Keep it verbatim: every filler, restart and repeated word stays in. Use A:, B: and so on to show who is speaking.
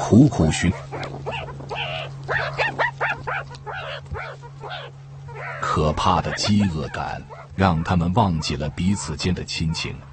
A: 苦苦寻。可怕的饥饿感让他们忘记了彼此间的亲情。